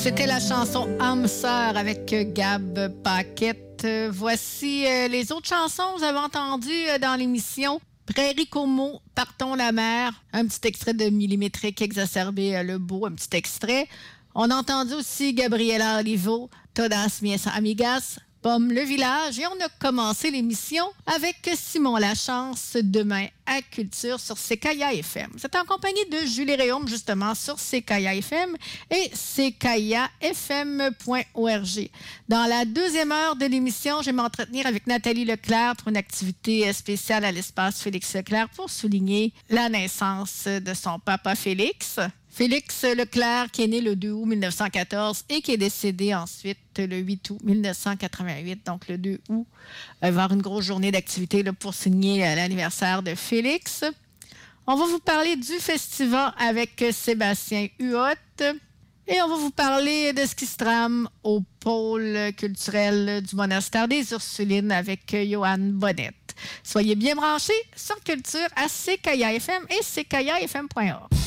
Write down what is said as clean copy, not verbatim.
C'était la chanson âme sœur avec Gab Paquette. Voici les autres chansons que vous avez entendues dans l'émission. Prairie Como, Partons la mer, un petit extrait de Millimétrique exacerbé le beau, un petit extrait. On a entendu aussi Gabriela Olivo, Todas Mias Amigas, Pomme le village, et on a commencé l'émission avec Simon Lachance, demain à Culture sur Sécaia FM. C'est en compagnie de Julie Réaume, justement, sur Sécaia FM et sécaiafm.org. Dans la deuxième heure de l'émission, je vais m'entretenir avec Nathalie Leclerc pour une activité spéciale à l'espace Félix Leclerc pour souligner la naissance de son papa Félix. Félix Leclerc, qui est né le 2 août 1914 et qui est décédé ensuite le 8 août 1988. Donc, le 2 août, il va y avoir une grosse journée d'activité là, pour signer l'anniversaire de Félix. On va vous parler du festival avec Sébastien Huot. Et on va vous parler de ce qui se trame au pôle culturel du monastère des Ursulines avec Johan Bonnette. Soyez bien branchés sur Culture à CKIA FM et CKIAFM.org.